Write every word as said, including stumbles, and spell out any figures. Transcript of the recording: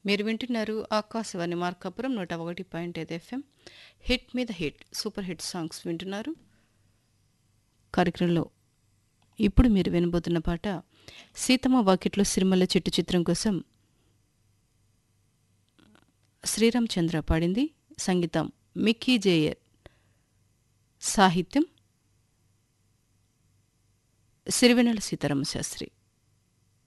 మీరు వింటున్నారు ఆకాశవాణి మార్కాపురం నూట ఒకటి పాయింట్ ఐదు ఎఫ్ఎం. హిట్ మీద హిట్ సూపర్ హిట్ సాంగ్స్ వింటున్నారు కార్యక్రమంలో. ఇప్పుడు మీరు వినబోతున్న పాట సీతమ్మ వాకిట్లో సిరిమల్ల చెట్టు చిత్రం కోసం శ్రీరామ్ చంద్ర పాడింది. సంగీతం మిక్కీ జేయర్, సాహిత్యం సిరివెన్నెల సీతారామ శాస్త్రి.